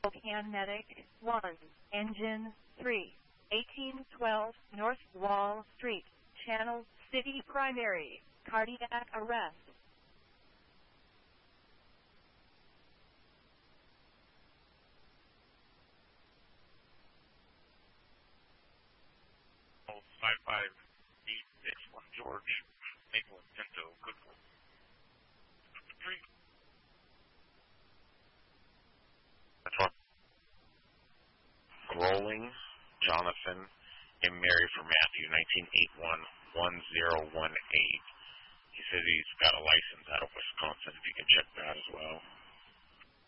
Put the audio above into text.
Medic 1, Engine 3, 1812 North Wall Street, Channel City Primary, cardiac arrest. Hold 55861 George, Maple and Pinto, Goodwood. Rolling, Jonathan, and Mary for Matthew, 1981-1018. He says he's got a license out of Wisconsin, if you can check that as well.